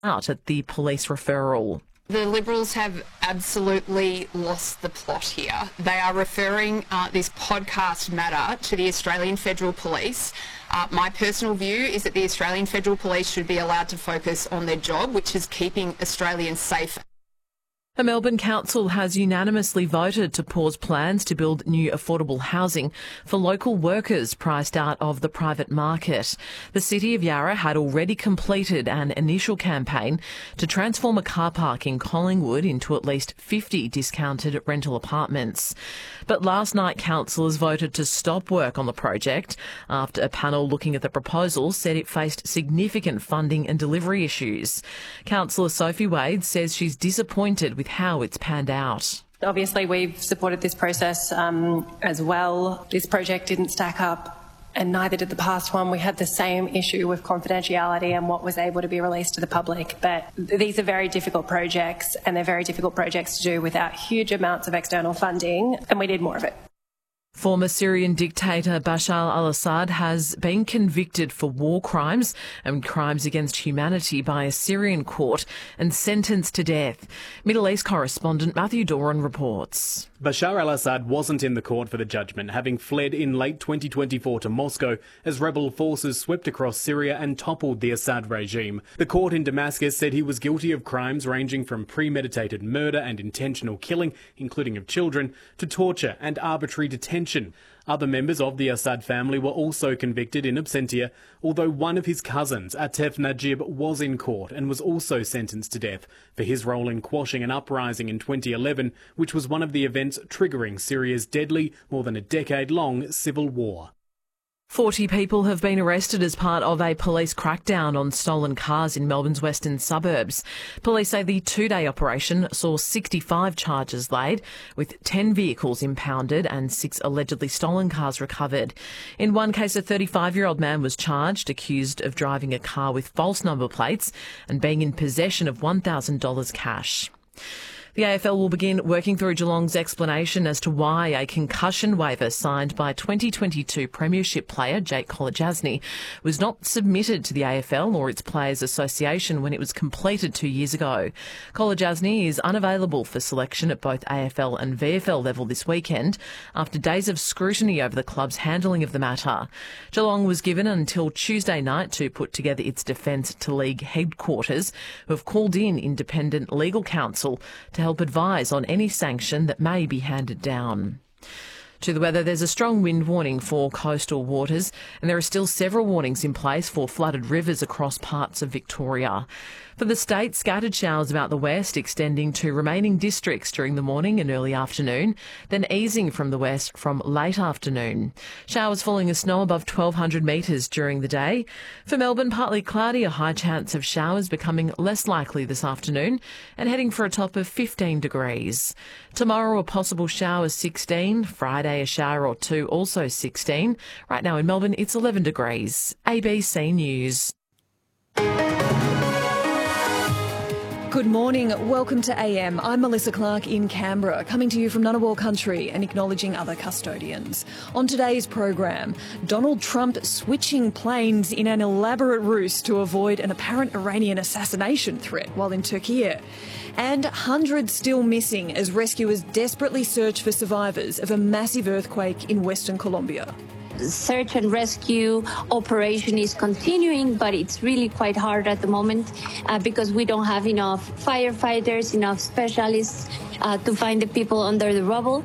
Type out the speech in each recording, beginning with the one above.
out at the police referral. The Liberals have absolutely lost the plot here. They are referring this podcast matter to the Australian Federal Police. My personal view is that the Australian Federal Police should be allowed to focus on their job, which is keeping Australians safe. The Melbourne Council has unanimously voted to pause plans to build new affordable housing for local workers priced out of the private market. The City of Yarra had already completed an initial campaign to transform a car park in Collingwood into at least 50 discounted rental apartments. But last night, councillors voted to stop work on the project after a panel looking at the proposal said it faced significant funding and delivery issues. Councillor Sophie Wade says she's disappointed with how it's panned out. Obviously, we've supported this process as well. This project didn't stack up, and neither did the past one. We had the same issue with confidentiality and what was able to be released to the public. But these are very difficult projects, and they're very difficult projects to do without huge amounts of external funding, and we need more of it. Former Syrian dictator Bashar al-Assad has been convicted for war crimes and crimes against humanity by a Syrian court and sentenced to death. Middle East correspondent Matthew Doran reports. Bashar al-Assad wasn't in the court for the judgment, having fled in late 2024 to Moscow as rebel forces swept across Syria and toppled the Assad regime. The court in Damascus said he was guilty of crimes ranging from premeditated murder and intentional killing, including of children, to torture and arbitrary detention. Other members of the Assad family were also convicted in absentia, although one of his cousins, Atef Najib, was in court and was also sentenced to death for his role in quashing an uprising in 2011, which was one of the events triggering Syria's deadly, more than a decade-long civil war. 40 people have been arrested as part of a police crackdown on stolen cars in Melbourne's western suburbs. Police say the two-day operation saw 65 charges laid, with 10 vehicles impounded and 6 allegedly stolen cars recovered. In one case, a 35-year-old man was charged, accused of driving a car with false number plates and being in possession of $1,000 cash. The AFL will begin working through Geelong's explanation as to why a concussion waiver signed by 2022 Premiership player Jake Kolodjasny was not submitted to the AFL or its Players Association when it was completed 2 years ago. Kolodjasny is unavailable for selection at both AFL and VFL level this weekend after days of scrutiny over the club's handling of the matter. Geelong was given until Tuesday night to put together its defence to league headquarters, who have called in independent legal counsel to help advise on any sanction that may be handed down. To the weather, there's a strong wind warning for coastal waters, and there are still several warnings in place for flooded rivers across parts of Victoria. For the state, scattered showers about the west extending to remaining districts during the morning and early afternoon, then easing from the west from late afternoon. Showers falling as snow above 1,200 metres during the day. For Melbourne, partly cloudy, a high chance of showers becoming less likely this afternoon and heading for a top of 15 degrees. Tomorrow, a possible shower 16. Friday, a shower or two, also 16. Right now in Melbourne, it's 11 degrees. ABC News. Good morning. Welcome to AM. I'm Melissa Clark in Canberra, coming to you from Ngunnawal country and acknowledging other custodians. On today's program, Donald Trump switching planes in an elaborate ruse to avoid an apparent Iranian assassination threat while in Turkey. And hundreds still missing as rescuers desperately search for survivors of a massive earthquake in Western Colombia. Search and rescue operation is continuing, but it's really quite hard at the moment because we don't have enough firefighters, enough specialists to find the people under the rubble.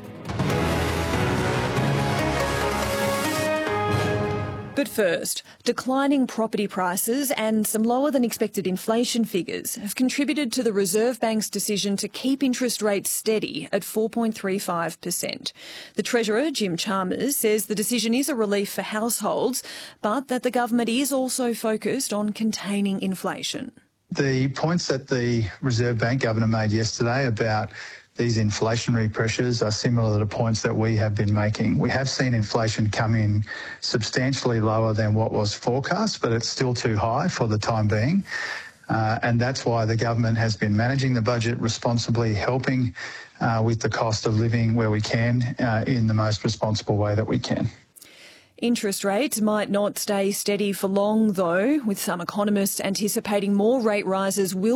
But first, declining property prices and some lower than expected inflation figures have contributed to the Reserve Bank's decision to keep interest rates steady at 4.35%. The Treasurer, Jim Chalmers, says the decision is a relief for households, but that the government is also focused on containing inflation. The points that the Reserve Bank Governor made yesterday about these inflationary pressures are similar to the points that we have been making. We have seen inflation come in substantially lower than what was forecast, but it's still too high for the time being. And that's why the government has been managing the budget responsibly, helping with the cost of living where we can in the most responsible way that we can. Interest rates might not stay steady for long, though, with some economists anticipating more rate rises will